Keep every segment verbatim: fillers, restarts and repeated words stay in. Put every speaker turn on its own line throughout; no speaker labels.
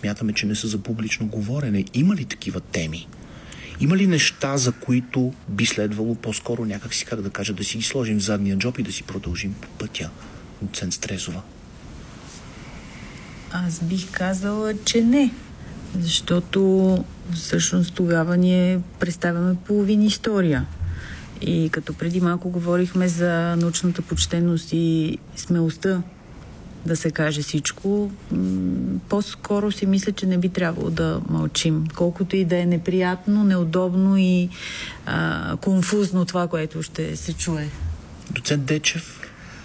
смятаме, че не са за публично говорене. Има ли такива теми? Има ли неща, за които би следвало по-скоро някакси, как да кажа, да си ги сложим в задния джоб и да си продължим по пътя, доцент Стрезова?
Аз бих казала, че не. Защото всъщност тогава ние представяме половин история. И като преди малко говорихме за научната почтеност и смелостта да се каже всичко, по-скоро си мисля, че не би трябвало да мълчим. Колкото и да е неприятно, неудобно и а, конфузно това, което ще се чуе.
Доцент Дечев?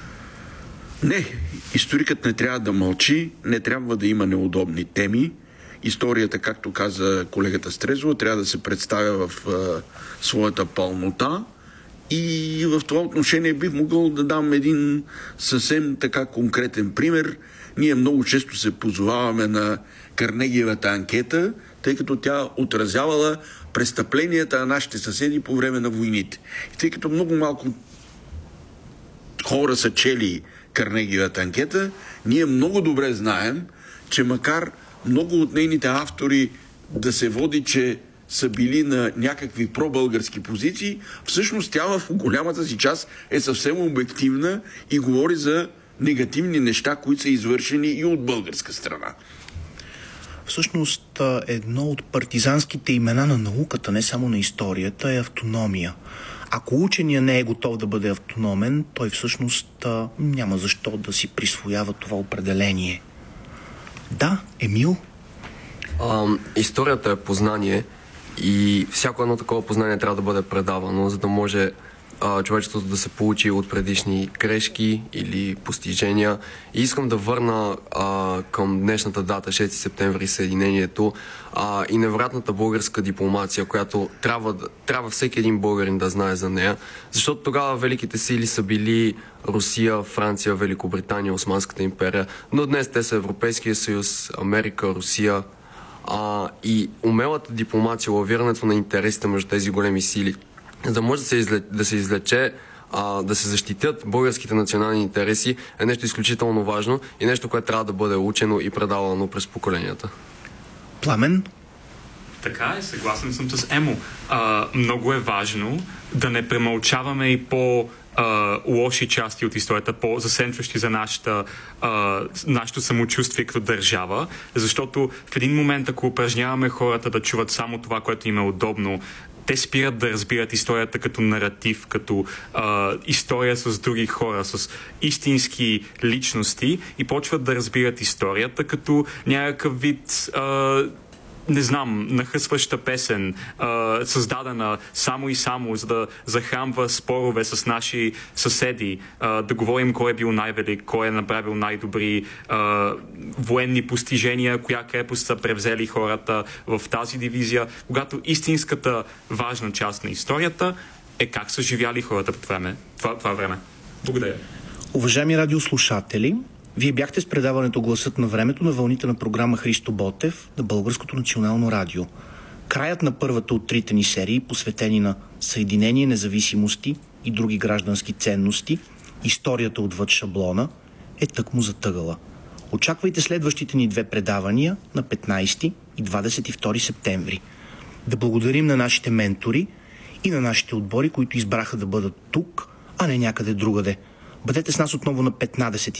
Не, историкът не трябва да мълчи, не трябва да има неудобни теми. Историята, както каза колегата Стрезова, трябва да се представя в а, своята пълнота. И в това отношение бих могъл да дам един съвсем така конкретен пример. Ние много често се позоваваме на Карнегиевата анкета, тъй като тя отразявала престъпленията на нашите съседи по време на войните. И тъй като много малко хора са чели Карнегиевата анкета, ние много добре знаем, че макар много от нейните автори да се води, че са били на някакви пробългарски позиции, всъщност тя в голямата си част е съвсем обективна и говори за негативни неща, които са извършени и от българска страна.
Всъщност едно от партизанските имена на науката, не само на историята, е автономия. Ако учения не е готов да бъде автономен, той всъщност няма защо да си присвоява това определение. Да, Емил?
А, историята е познание и всяко едно такова познание трябва да бъде предавано, за да може а, човечеството да се получи от предишни грешки или постижения. И искам да върна а, към днешната дата, шести септември, Съединението а, и невероятната българска дипломация, която трябва, трябва всеки един българин да знае за нея, защото тогава великите сили са били Русия, Франция, Великобритания, Османската империя, но днес те са Европейския съюз, Америка, Русия. А, и умелата дипломация, лавирането на интересите между тези големи сили, за да може да се, излече, да се излече, а, да се защитят българските национални интереси, е нещо изключително важно и нещо, което трябва да бъде учено и предавано през поколенията.
Пламен?
Така е, съгласен съм с Емо. А, много е важно да не премълчаваме и по Uh, лоши части от историята, по-засенчващи за нашата, uh, нашето самочувствие като държава, защото в един момент, ако упражняваме хората да чуват само това, което им е удобно, те спират да разбират историята като наратив, като uh, история с други хора, с истински личности и почват да разбират историята като някакъв вид uh, не знам, нахъсваща песен, а, създадена само и само, за да захранва спорове с наши съседи, а, да говорим кой е бил най-велик, кой е направил най-добри а, военни постижения, коя крепост са превзели хората в тази дивизия, когато истинската важна част на историята е как са живяли хората по време, това, това време. Благодаря.
Уважаеми радиослушатели, вие бяхте с предаването Гласът на времето на вълните на програма Христо Ботев на Българското национално радио. Краят на първата от трите ни серии, посветени на съединение, независимости и други граждански ценности, историята отвъд шаблона, е тъкмо затъгала. Очаквайте следващите ни две предавания на петнайсети и двадесет и втори септември. Да благодарим на нашите ментори и на нашите отбори, които избраха да бъдат тук, а не някъде другаде. Бъдете с нас отново на петнайсети